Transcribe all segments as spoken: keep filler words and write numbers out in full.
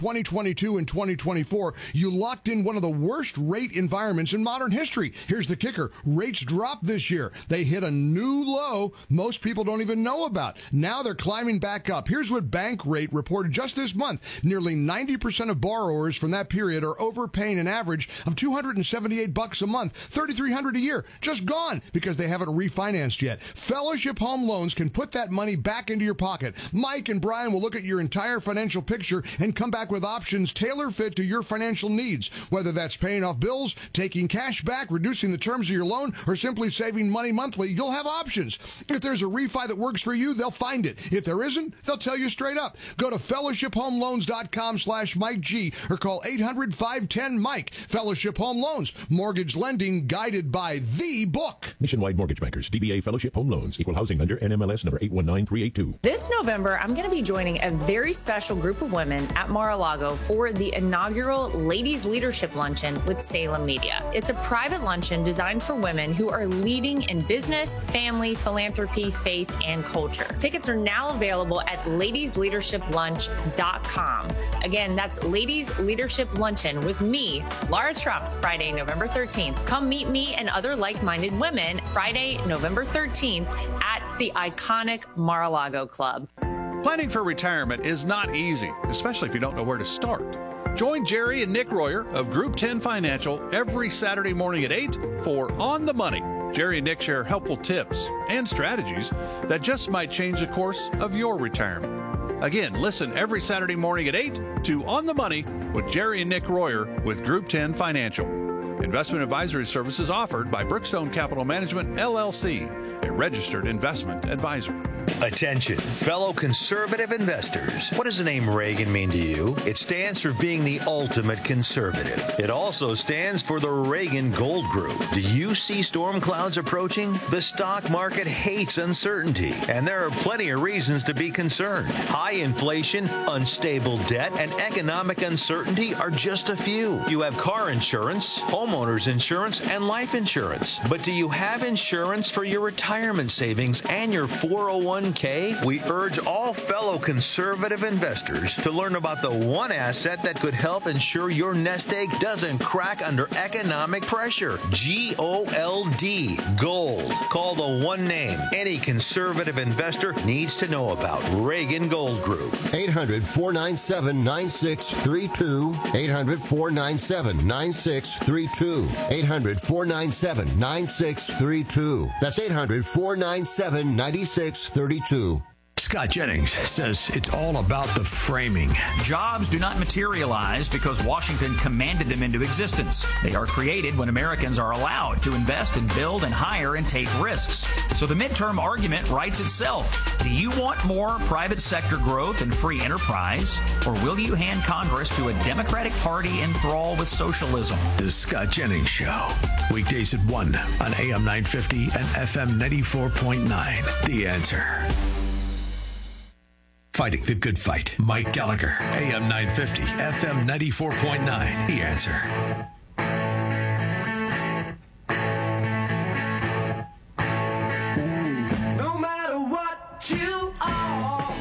twenty twenty-two and twenty twenty-four, you locked in one of the worst rate environments in modern history. Here's the kicker. Rates dropped this year. They hit a new low most people don't even know about. Now they're climbing back up. Here's what Bankrate reported just this month. Nearly ninety percent of borrowers from that period are overpaying an average of two hundred seventy-eight bucks a month, thirty-three hundred dollars a year. Just gone because they haven't refinanced yet. Fellowship Home Loans can put that money back into your pocket. Mike and Brian will look at your entire financial picture and come back with options tailor-fit to your financial needs, whether that's paying off bills, taking cash back, reducing the terms of your loan, or simply saving money monthly. You'll have options. If there's a refi that works for you, they'll find it. If there isn't, they'll tell you straight up. Go to fellowship home loans dot com slash Mike G or call eight hundred, five one zero, Mike. Fellowship Home Loans. Mortgage lending guided by the book. Nationwide Mortgage Bankers, D B A Fellowship Home Loans, Equal Housing Lender, N M L S number eight one nine three eight two. This November, I'm going to be joining a very special group of women at Mar-a-Lago for the inaugural Ladies Leadership Luncheon with Salem Media. It's a private luncheon designed for women who are leading in business, family, philanthropy, faith, and culture. Tickets are now available at ladies leadership lunch dot com. Again, that's Ladies Leadership Luncheon with me, Laura Trump, Friday, November thirteenth. Come meet me and other like-minded women Friday, November thirteenth at the iconic Mar-a-Lago Club. Planning for retirement is not easy, especially if you don't know where to start. Join Jerry and Nick Royer of Group ten Financial every Saturday morning at eight for On the Money. Jerry and Nick share helpful tips and strategies that just might change the course of your retirement. Again, listen every Saturday morning at eight to On the Money with Jerry and Nick Royer with Group ten Financial. Investment advisory services offered by Brookstone Capital Management, L L C, a registered investment advisor. Attention, fellow conservative investors. What does the name Reagan mean to you? It stands for being the ultimate conservative. It also stands for the Reagan Gold Group. Do you see storm clouds approaching? The stock market hates uncertainty, and there are plenty of reasons to be concerned. High inflation, unstable debt, and economic uncertainty are just a few. You have car insurance, homeowners insurance, and life insurance. But do you have insurance for your retirement savings and your four oh one k? We urge all fellow conservative investors to learn about the one asset that could help ensure your nest egg doesn't crack under economic pressure. G O L D, gold. Call the one name any conservative investor needs to know about. Reagan Gold Group. eight hundred, four nine seven, nine six three two. eight hundred, four nine seven, nine six three two. eight hundred, four nine seven, nine six three two. That's eight hundred, four nine seven, nine six three two. Scott Jennings says it's all about the framing. Jobs do not materialize because Washington commanded them into existence. They are created when Americans are allowed to invest and build and hire and take risks. So the midterm argument writes itself. Do you want more private sector growth and free enterprise, or will you hand Congress to a Democratic Party enthralled with socialism? The Scott Jennings Show. Weekdays at one on A M nine fifty and F M ninety-four point nine. The Answer. Fighting the good fight. Mike Gallagher, A M nine fifty, F M ninety-four point nine. The Answer. No matter what you are.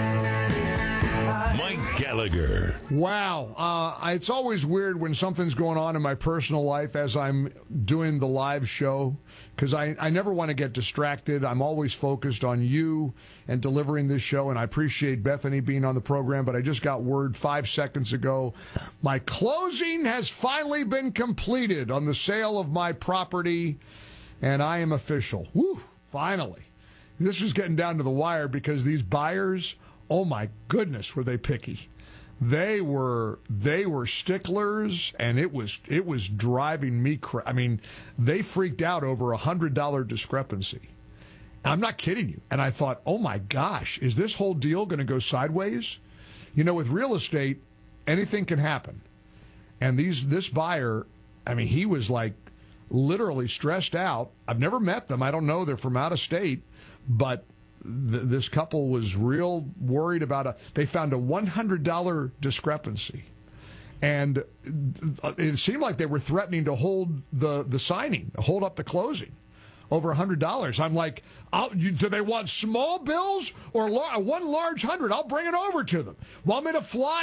Mike Gallagher. Wow. Uh, it's always weird when something's going on in my personal life as I'm doing the live show, because I, I never want to get distracted. I'm always focused on you and delivering this show, and I appreciate Bethany being on the program, but I just got word five seconds ago. My closing has finally been completed on the sale of my property, and I am official. Woo, finally. This was getting down to the wire because these buyers, oh my goodness, were they picky. They were they were sticklers, and it was it was driving me crazy. I mean, they freaked out over a hundred dollar discrepancy. I'm not kidding you. And I thought, oh my gosh, is this whole deal going to go sideways? You know, with real estate, anything can happen. And these this buyer, I mean, he was like literally stressed out. I've never met them. I don't know. They're from out of state, but th- this couple was real worried about a, they found a one hundred dollar discrepancy. And it seemed like they were threatening to hold the, the signing, hold up the closing over one hundred dollars. I'm like, I'll, you, do they want small bills or lar- one large hundred? I'll bring it over to them. Want me to fly